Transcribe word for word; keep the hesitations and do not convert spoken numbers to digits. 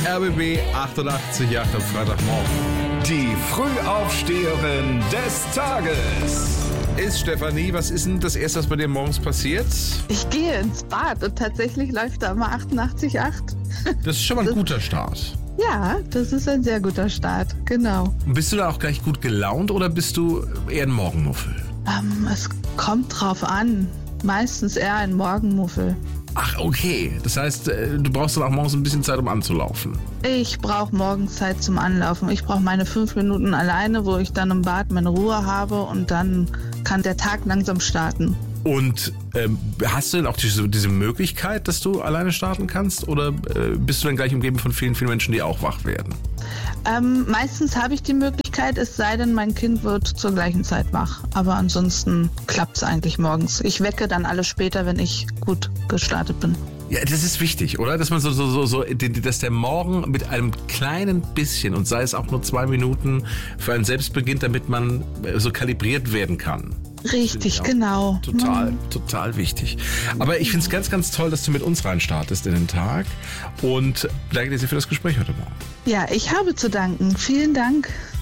R B B achtundachtzig Komma acht am Freitagmorgen. Die Frühaufsteherin des Tages Ist Stefanie, was ist denn das Erste, was bei dir morgens passiert? Ich gehe ins Bad und tatsächlich läuft da immer achtundachtzig Komma acht. Das ist schon mal ein guter Start. Ja, das ist ein sehr guter Start, genau. Und bist du da auch gleich gut gelaunt oder bist du eher ein Morgenmuffel? Ähm, es kommt drauf an. Meistens eher ein Morgenmuffel. Ach, okay. Das heißt, du brauchst dann auch morgens ein bisschen Zeit, um anzulaufen. Ich brauche morgens Zeit zum Anlaufen. Ich brauche meine fünf Minuten alleine, wo ich dann im Bad meine Ruhe habe und dann kann der Tag langsam starten. Und ähm, hast du denn auch diese, diese Möglichkeit, dass du alleine starten kannst? Oder äh, bist du dann gleich umgeben von vielen, vielen Menschen, die auch wach werden? Ähm, meistens habe ich die Möglichkeit, es sei denn, mein Kind wird zur gleichen Zeit wach. Aber ansonsten klappt es eigentlich morgens. Ich wecke dann alle später, wenn ich gut gestartet bin. Ja, das ist wichtig, oder? Dass man so, so, so, so, dass der Morgen mit einem kleinen bisschen und sei es auch nur zwei Minuten für einen selbst beginnt, damit man so kalibriert werden kann. Richtig, genau. Total, total wichtig. Aber ich finde es ganz, ganz toll, dass du mit uns reinstartest in den Tag und danke dir sehr für das Gespräch heute Morgen. Ja, ich habe zu danken. Vielen Dank.